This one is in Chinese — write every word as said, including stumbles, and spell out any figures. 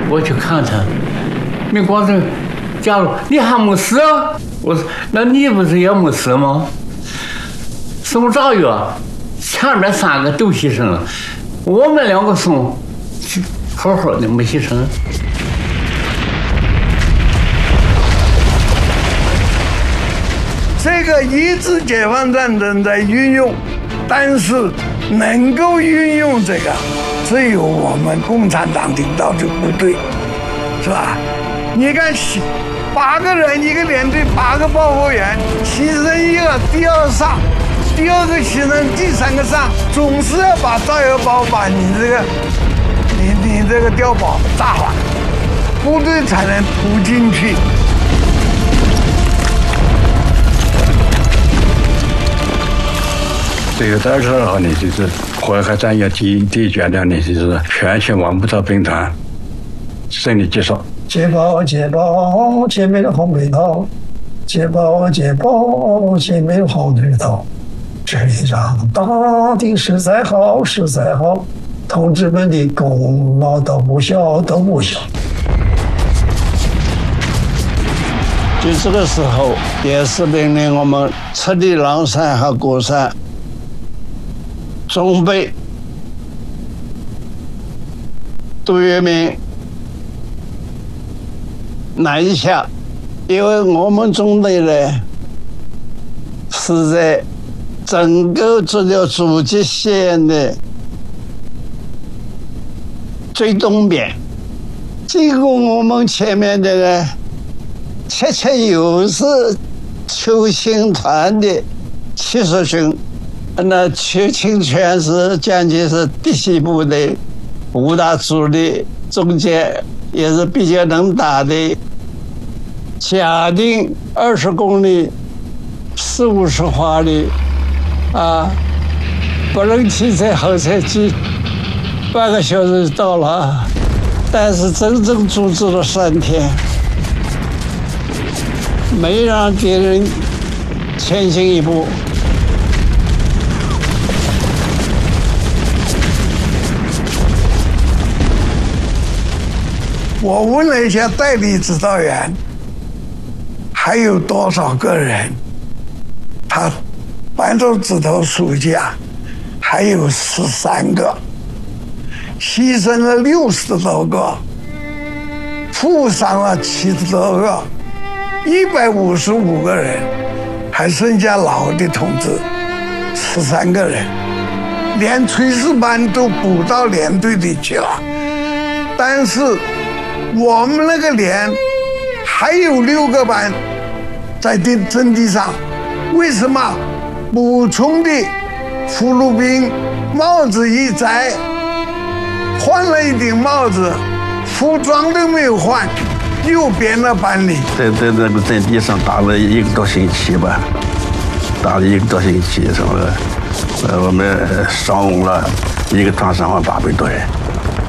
我去看他，没光是假如你还没死，我说那你不是也没死吗？送炸药，前面三个都牺牲了，我们两个送，好好的没牺牲。 这个一次解放战争在运用，但是能够运用这个，只有我们共产党领导的部队，是吧？你看，八个人一个连队，八个报复员，牺牲一个，第二上，第二个牺牲，第三个上，总是要把炸药包把你这个，你你这个碉堡炸完，部队才能突进去。 最后的时候呢，就是淮海战役第第一阶段呢，就是全线王部草兵团胜利结束。 捷报捷报，前面的红绿灯；捷报捷报，前面的红绿灯。这一仗打的实在好，实在好，同志们的功劳都不小，都不小。 就这个时候，也是命令我们撤离狼山和鼓山。准备杜聿明南下，因为我们中队呢是在整个这条阻击线的最东边，结果我们前面这个恰恰又是邱兴团的七十军。那邱清泉是将军是嫡系部队五大主力，中间也是比较能打的。假定二十公里、四五十华里，啊，不能提前后才几半个小时就到了，但是整整阻止了三天，没让敌人前进一步。 我问了一下代理指导员，还有多少个人？他扳手指头数一下，还有十三个，牺牲了六十多个，负伤了七十多个，一百五十五个人，还剩下老的同志十三个人，连炊事班都补到连队里去了，但是。我们那个连还有六个班在地阵地上，为什么补充的俘虏兵帽子一摘，换了一顶帽子，服装都没有换，又编了班里。 在在那个阵地上打了一个多星期吧，打了一个多星期，什么呃，我们伤亡了一个团伤亡八百多人。